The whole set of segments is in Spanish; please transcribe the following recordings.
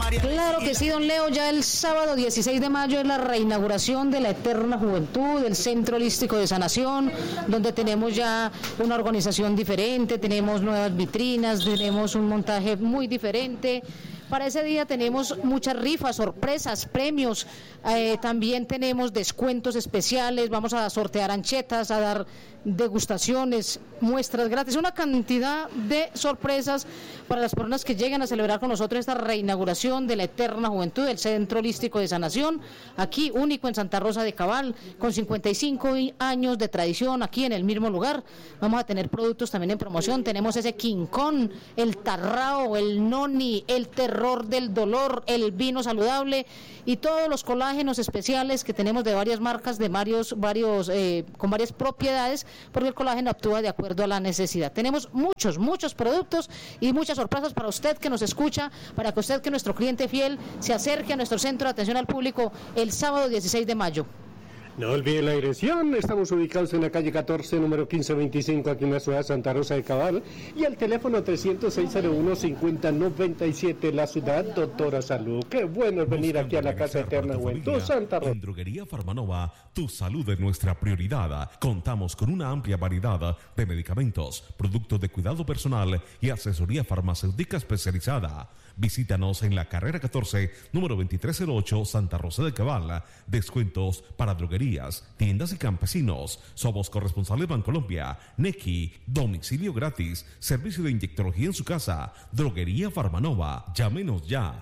Claro que sí, don Leo, ya el sábado 16 de mayo es la reinauguración de la Eterna Juventud, del Centro Holístico de Sanación, donde tenemos ya una organización diferente, tenemos nuevas vitrinas, tenemos un montaje muy diferente. Para ese día tenemos muchas rifas, sorpresas, premios, también tenemos descuentos especiales, vamos a sortear anchetas, a dar degustaciones, muestras gratis, una cantidad de sorpresas para las personas que lleguen a celebrar con nosotros esta reinauguración de la Eterna Juventud, del Centro Holístico de Sanación, aquí único en Santa Rosa de Cabal, con 55 años de tradición, aquí en el mismo lugar. Vamos a tener productos también en promoción, tenemos ese Quincón, el Tarrao, el Noni, el Terror del Dolor, el vino saludable y todos los colágenos especiales que tenemos de varias marcas, de varios con varias propiedades, porque el colágeno actúa de acuerdo a la necesidad. Tenemos muchos productos y muchas sorpresas para usted que nos escucha, para que usted, que nuestro cliente fiel, se acerque a nuestro centro de atención al público el sábado 16 de mayo. No olvide la dirección, estamos ubicados en la calle 14, número 1525, aquí en la ciudad de Santa Rosa de Cabal, y el teléfono 306-01-5097, la ciudad, Doctora Salud. Qué bueno es venir aquí a la Casa Eterna Juventud, Santa Rosa. En Droguería Farmanova, tu salud es nuestra prioridad. Contamos con una amplia variedad de medicamentos, productos de cuidado personal y asesoría farmacéutica especializada. Visítanos en la carrera 14, número 2308, Santa Rosa de Cabal. Descuentos para droguerías, tiendas y campesinos. Somos corresponsables Bancolombia, Nequi, domicilio gratis, servicio de inyectología en su casa. Droguería Farmanova. Llámenos ya.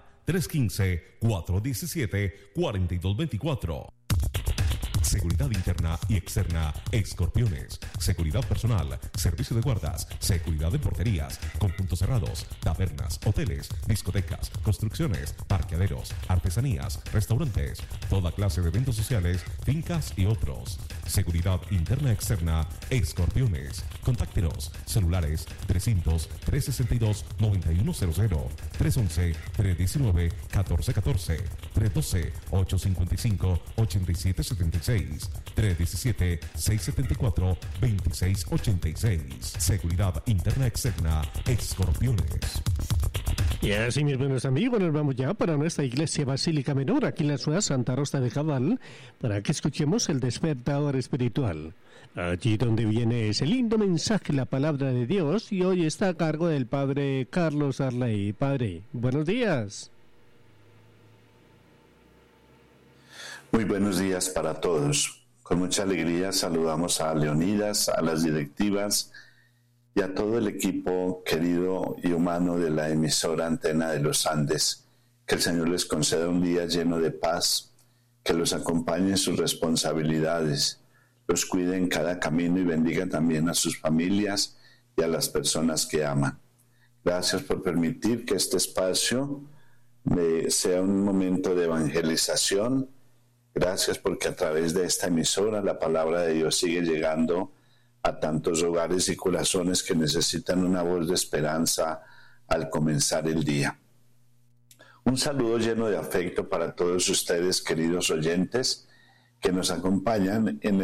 315-417-4224. Seguridad interna y externa, Escorpiones. Seguridad personal, servicio de guardas, seguridad en porterías, con puntos cerrados, tabernas, hoteles, discotecas, construcciones, parqueaderos, artesanías, restaurantes, toda clase de eventos sociales, fincas y otros. Seguridad interna externa, Escorpiones. Contáctenos. Celulares 300-362-9100, 311-319-1414, 312-855-8776, 317-674-2686. Seguridad interna externa, Escorpiones. Y así, mis buenos amigos, nos vamos ya para nuestra iglesia Basílica Menor, aquí en la ciudad Santa Rosa de Cabal, para que escuchemos el despertador espiritual. Allí donde viene ese lindo mensaje, la palabra de Dios, y hoy está a cargo del Padre Carlos Arley. Padre, buenos días. Muy buenos días para todos. Con mucha alegría saludamos a Leonidas, a las directivas y a todo el equipo querido y humano de la emisora Antena de los Andes. Que el Señor les conceda un día lleno de paz, que los acompañe en sus responsabilidades, los cuide en cada camino y bendiga también a sus familias y a las personas que aman. Gracias por permitir que este espacio sea un momento de evangelización. Gracias porque a través de esta emisora la palabra de Dios sigue llegando a tantos hogares y corazones que necesitan una voz de esperanza al comenzar el día. Un saludo lleno de afecto para todos ustedes, queridos oyentes, que nos acompañan en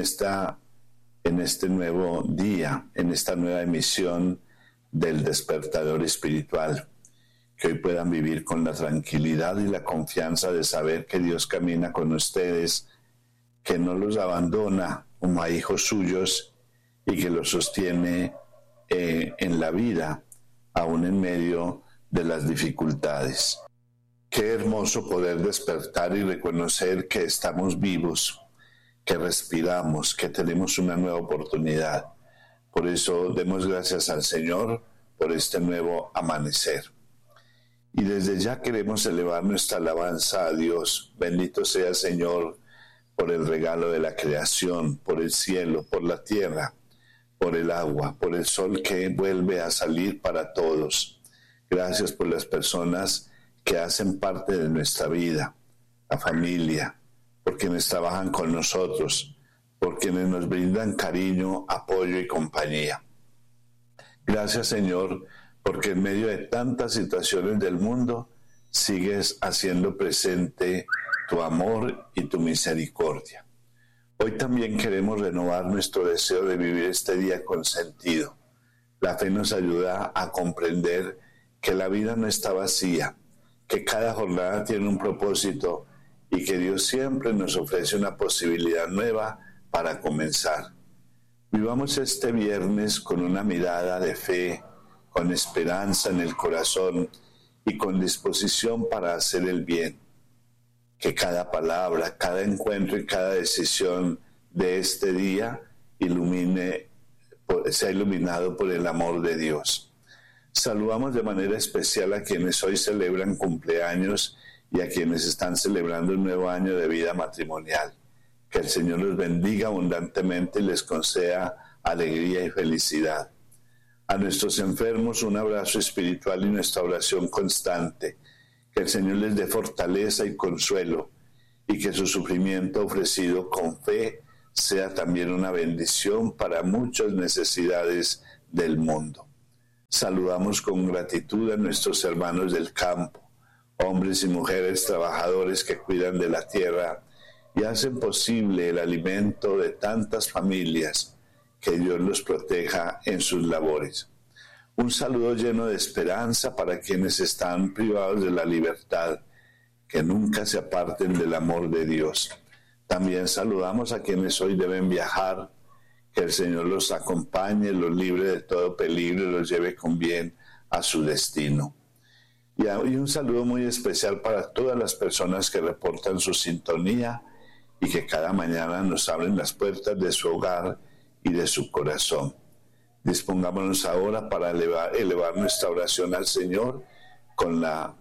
este nuevo día, en esta nueva emisión del Despertador Espiritual. Que hoy puedan vivir con la tranquilidad y la confianza de saber que Dios camina con ustedes, que no los abandona como a hijos suyos y que los sostiene en la vida, aún en medio de las dificultades. Qué hermoso poder despertar y reconocer que estamos vivos, que respiramos, que tenemos una nueva oportunidad. Por eso demos gracias al Señor por este nuevo amanecer. Y desde ya queremos elevar nuestra alabanza a Dios. Bendito sea el Señor por el regalo de la creación, por el cielo, por la tierra, por el agua, por el sol que vuelve a salir para todos. Gracias por las personas que hacen parte de nuestra vida, la familia, por quienes trabajan con nosotros, por quienes nos brindan cariño, apoyo y compañía. Gracias, Señor, porque en medio de tantas situaciones del mundo sigues haciendo presente tu amor y tu misericordia. Hoy también queremos renovar nuestro deseo de vivir este día con sentido. La fe nos ayuda a comprender que la vida no está vacía, que cada jornada tiene un propósito y que Dios siempre nos ofrece una posibilidad nueva para comenzar. Vivamos este viernes con una mirada de fe, con esperanza en el corazón y con disposición para hacer el bien. Que cada palabra, cada encuentro y cada decisión de este día sea iluminado por el amor de Dios. Saludamos de manera especial a quienes hoy celebran cumpleaños y a quienes están celebrando un nuevo año de vida matrimonial. Que el Señor los bendiga abundantemente y les conceda alegría y felicidad. A nuestros enfermos un abrazo espiritual y nuestra oración constante. Que el Señor les dé fortaleza y consuelo y que su sufrimiento ofrecido con fe sea también una bendición para muchas necesidades del mundo. Saludamos con gratitud a nuestros hermanos del campo, hombres y mujeres trabajadores que cuidan de la tierra y hacen posible el alimento de tantas familias. Que Dios los proteja en sus labores. Un saludo lleno de esperanza para quienes están privados de la libertad, que nunca se aparten del amor de Dios. También saludamos a quienes hoy deben viajar, que el Señor los acompañe, los libre de todo peligro y los lleve con bien a su destino. Y un saludo muy especial para todas las personas que reportan su sintonía y que cada mañana nos abren las puertas de su hogar y de su corazón. Dispongámonos ahora para elevar nuestra oración al Señor con la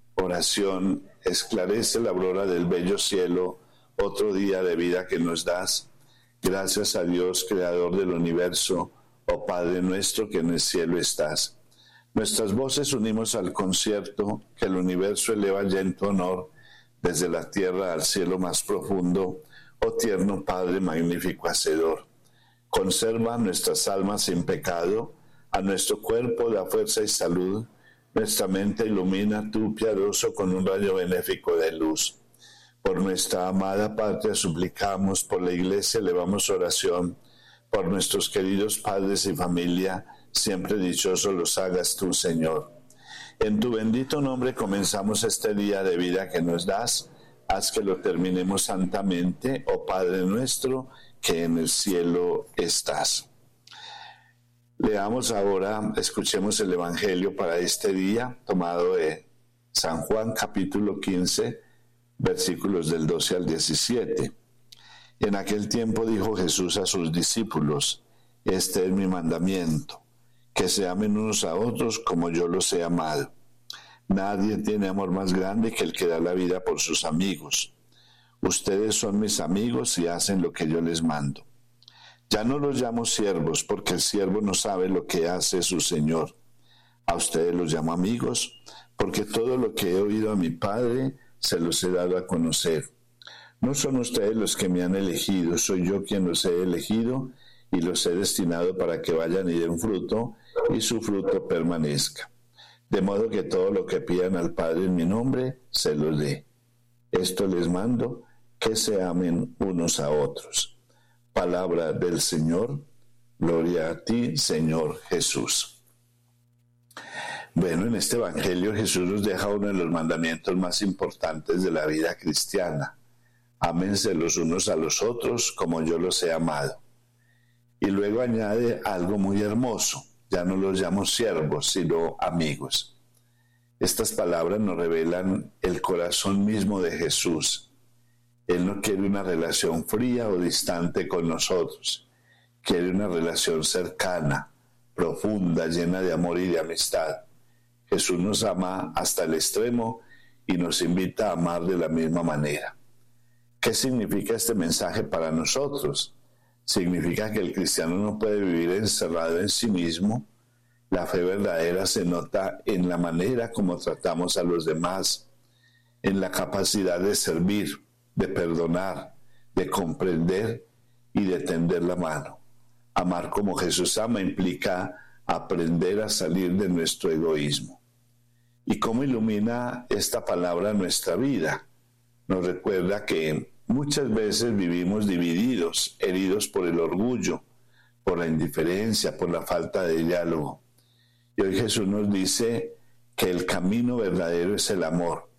oración: esclarece la aurora del bello cielo, otro día de vida que nos das. Gracias a Dios, creador del universo, oh Padre nuestro que en el cielo estás. Nuestras voces unimos al concierto que el universo eleva ya en tu honor, desde la tierra al cielo más profundo, oh tierno Padre magnífico hacedor. Conserva nuestras almas sin pecado, a nuestro cuerpo da fuerza y salud, nuestra mente ilumina tú, piadoso, con un rayo benéfico de luz. Por nuestra amada patria suplicamos, por la Iglesia elevamos oración, por nuestros queridos padres y familia, siempre dichosos los hagas tú, Señor. En tu bendito nombre comenzamos este día de vida que nos das, haz que lo terminemos santamente, oh Padre nuestro, que en el cielo estás. Leamos ahora, escuchemos el Evangelio para este día, tomado de San Juan capítulo 15, versículos del 12 al 17. En aquel tiempo dijo Jesús a sus discípulos: este es mi mandamiento, que se amen unos a otros como yo los he amado. Nadie tiene amor más grande que el que da la vida por sus amigos. Ustedes son mis amigos y hacen lo que yo les mando. Ya no los llamo siervos, porque el siervo no sabe lo que hace su señor. A ustedes los llamo amigos, porque todo lo que he oído a mi Padre se los he dado a conocer. No son ustedes los que me han elegido, soy yo quien los he elegido y los he destinado para que vayan y den fruto, y su fruto permanezca. De modo que todo lo que pidan al Padre en mi nombre, se los dé. Esto les mando, que se amen unos a otros. Palabra del Señor. Gloria a ti, Señor Jesús. Bueno, en este Evangelio Jesús nos deja uno de los mandamientos más importantes de la vida cristiana. Ámense los unos a los otros como yo los he amado. Y luego añade algo muy hermoso. Ya no los llamo siervos, sino amigos. Estas palabras nos revelan el corazón mismo de Jesús. Él no quiere una relación fría o distante con nosotros. Quiere una relación cercana, profunda, llena de amor y de amistad. Jesús nos ama hasta el extremo y nos invita a amar de la misma manera. ¿Qué significa este mensaje para nosotros? Significa que el cristiano no puede vivir encerrado en sí mismo. La fe verdadera se nota en la manera como tratamos a los demás, en la capacidad de servir, de perdonar, de comprender y de tender la mano. Amar como Jesús ama implica aprender a salir de nuestro egoísmo. ¿Y cómo ilumina esta palabra nuestra vida? Nos recuerda que muchas veces vivimos divididos, heridos por el orgullo, por la indiferencia, por la falta de diálogo. Y hoy Jesús nos dice que el camino verdadero es el amor.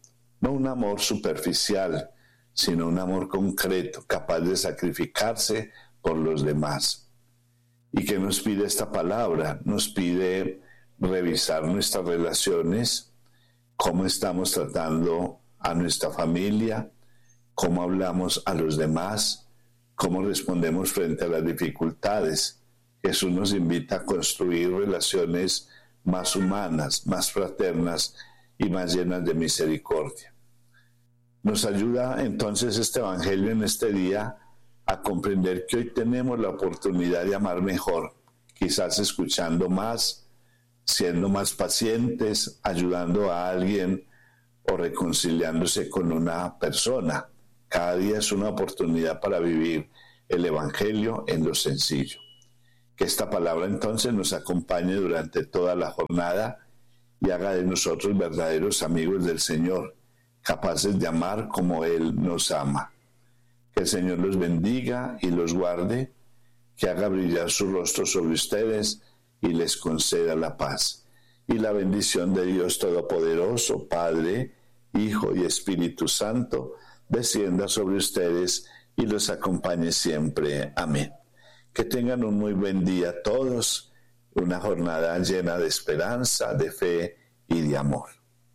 no un amor superficial, sino un amor concreto, capaz de sacrificarse por los demás. ¿Y qué nos pide esta palabra? Nos pide revisar nuestras relaciones, cómo estamos tratando a nuestra familia, cómo hablamos a los demás, cómo respondemos frente a las dificultades. Jesús nos invita a construir relaciones más humanas, más fraternas y más llenas de misericordia. Nos ayuda entonces este Evangelio en este día a comprender que hoy tenemos la oportunidad de amar mejor, quizás escuchando más, siendo más pacientes, ayudando a alguien o reconciliándose con una persona. Cada día es una oportunidad para vivir el Evangelio en lo sencillo. Que esta palabra entonces nos acompañe durante toda la jornada y haga de nosotros verdaderos amigos del Señor, capaces de amar como Él nos ama. Que el Señor los bendiga y los guarde, que haga brillar su rostro sobre ustedes y les conceda la paz. Y la bendición de Dios Todopoderoso, Padre, Hijo y Espíritu Santo, descienda sobre ustedes y los acompañe siempre. Amén. Que tengan un muy buen día todos, una jornada llena de esperanza, de fe y de amor.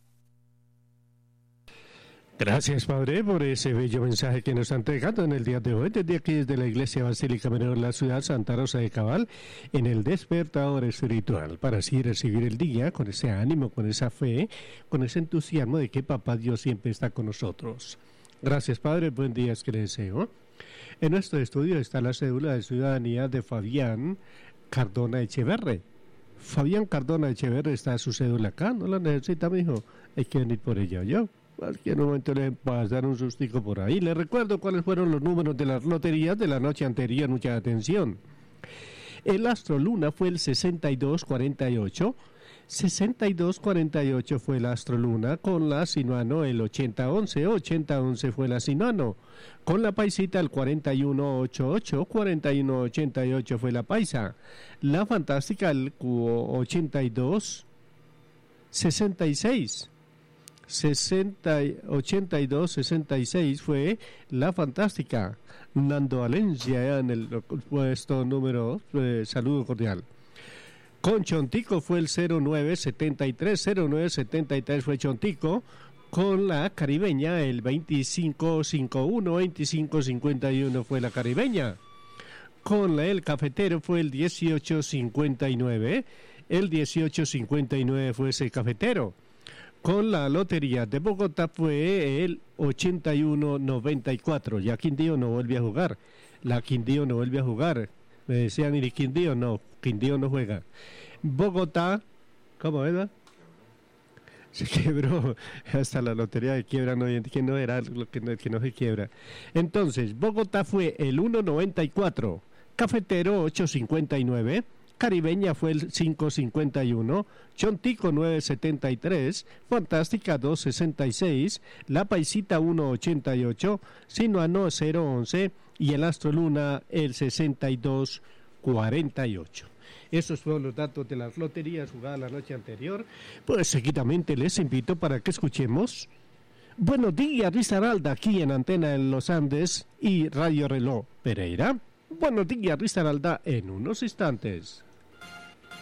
Gracias, Padre, por ese bello mensaje que nos ha entregado en el día de hoy, desde aquí, desde la Iglesia Basílica Menor de la ciudad Santa Rosa de Cabal, en el despertador espiritual, para así recibir el día con ese ánimo, con esa fe, con ese entusiasmo de que Papá Dios siempre está con nosotros. Gracias, Padre, buen día que le deseo. En nuestro estudio está la cédula de ciudadanía de Fabián Cardona Echeverre. Fabián Cardona Echeverre está su cédula acá, no la necesita, mijo, hay que venir por ella, ¿yo? Cualquier momento le va a dar un sustico por ahí. Le recuerdo cuáles fueron los números de las loterías de la noche anterior. Mucha atención. El Astro Luna fue el 6248. 6248 fue el Astro Luna. Con la Sinuano el 8011. 8011 fue la Sinuano. Con la Paisita el 4188. 4188 fue la Paisa. La Fantástica el 8266. 82-66 fue la Fantástica. Nando Valencia en el puesto número saludo cordial. Con Chontico fue el 0973. 0973 fue Chontico. Con la Caribeña el 2551. 2551 fue la Caribeña. Con el Cafetero fue el 1859. El 1859 fue ese Cafetero. Con la Lotería de Bogotá fue el 8194. Ya Quindío no vuelve a jugar. La Quindío no vuelve a jugar. Me decían, ¿y Quindío? No, Quindío no juega. Bogotá, ¿cómo era? Se quebró. Hasta la Lotería de quiebra no era lo que no se quiebra. Entonces, Bogotá fue el 194. Cafetero 859. Caribeña fue el 551, Chontico 973, Fantástica 266, La Paisita 188, Sinuano 011 y el Astro Luna el 6248. Esos fueron los datos de las loterías jugadas la noche anterior. Pues seguidamente les invito para que escuchemos Buenos días, Risaralda, aquí en Antena en Los Andes y Radio Reloj Pereira. Buenos días, Risaralda, en unos instantes.